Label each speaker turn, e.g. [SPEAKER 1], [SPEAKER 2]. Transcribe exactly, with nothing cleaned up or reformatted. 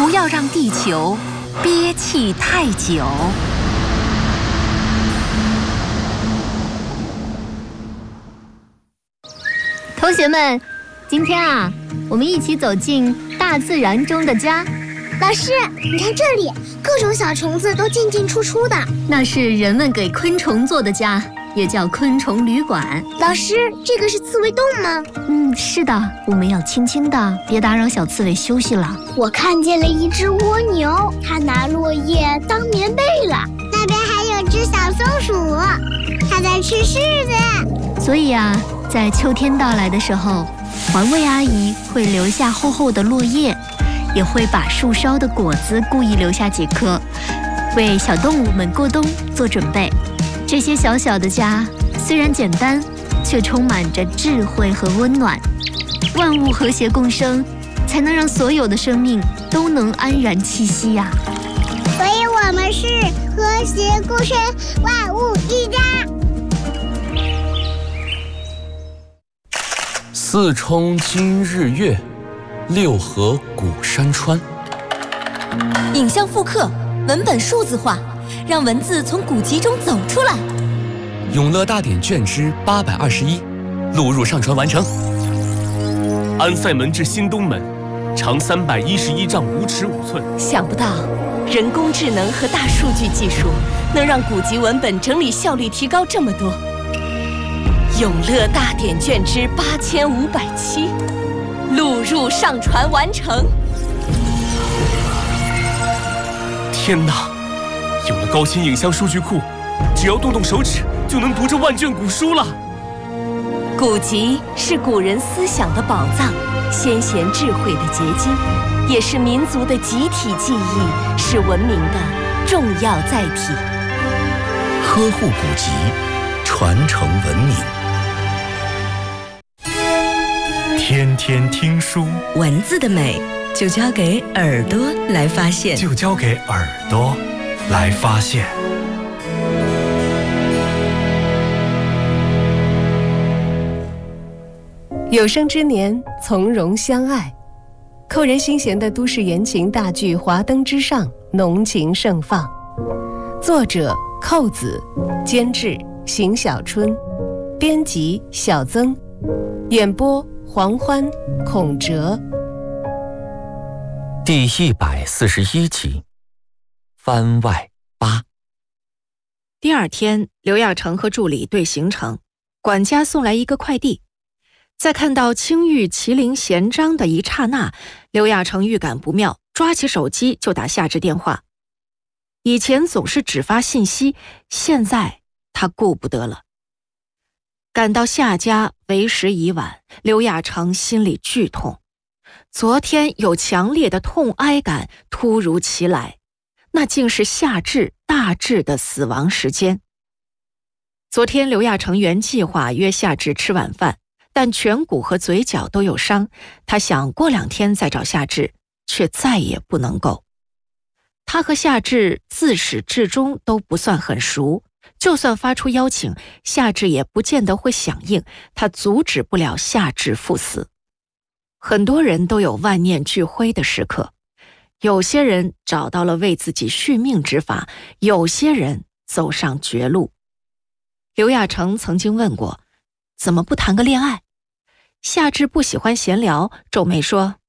[SPEAKER 1] 不要让地球憋气太久。
[SPEAKER 2] 同学们，今天啊，我们一起走进大自然中的家。
[SPEAKER 3] 老师，你看这里，各种小虫子都进进出出的。
[SPEAKER 2] 那是人们给昆虫做的家，也叫昆虫旅馆。
[SPEAKER 3] 老师，这个是刺猬洞吗？
[SPEAKER 2] 嗯，是的，我们要轻轻的，别打扰小刺猬休息了。
[SPEAKER 3] 我看见了一只蜗牛，它拿落叶当棉被了。那边还有只小松鼠，它在吃柿子。
[SPEAKER 2] 所以啊，在秋天到来的时候，环卫阿姨会留下厚厚的落叶，也会把树梢的果子故意留下几颗，为小动物们过冬做准备。这些小小的家虽然简单，却充满着智慧和温暖。万物和谐共生，才能让所有的生命都能安然栖息呀、啊。
[SPEAKER 3] 所以我们是和谐共生，万物一家。
[SPEAKER 4] 四冲今日月，六合古山川。
[SPEAKER 5] 影像复刻，文本数字化，让文字从古籍中走出来。
[SPEAKER 4] 永乐大典卷之八百二十一，录入上传完成。
[SPEAKER 6] 安塞门至新东门，长三百一十一丈五尺五寸。
[SPEAKER 5] 想不到，人工智能和大数据技术能让古籍文本整理效率提高这么多。永乐大典卷之八千五百七，录入上传完成。
[SPEAKER 6] 天哪！有了高清影像数据库，只要动动手指就能读这万卷古书了。
[SPEAKER 5] 古籍是古人思想的宝藏，先贤智慧的结晶，也是民族的集体记忆，是文明的重要载体。
[SPEAKER 7] 呵护古籍，传承文明。天天听书，
[SPEAKER 8] 文字的美就交给耳朵来发现，
[SPEAKER 7] 就交给耳朵来发现。
[SPEAKER 9] 有生之年，从容相爱。扣人心弦的都市言情大剧《华灯之上》浓情盛放，作者寇子，监制邢小春，编辑小曾，演播黄欢、孔哲。
[SPEAKER 7] 第一百四十一集，番外八。
[SPEAKER 10] 第二天，刘亚成和助理对行程，管家送来一个快递。在看到青玉麒麟衔章的一刹那，刘亚成预感不妙，抓起手机就打夏至电话。以前总是只发信息，现在他顾不得了。赶到夏家，为时已晚，刘亚成心里剧痛。昨天有强烈的痛哀感突如其来，那竟是夏至大治的死亡时间。昨天刘亚成原计划约夏至吃晚饭，但颧骨和嘴角都有伤，他想过两天再找夏至，却再也不能够。他和夏至自始至终都不算很熟，就算发出邀请，夏至也不见得会响应，他阻止不了夏至赴死。很多人都有万念俱灰的时刻，有些人找到了为自己续命之法，有些人走上绝路。刘亚成曾经问过，怎么不谈个恋爱？夏至不喜欢闲聊，皱眉说，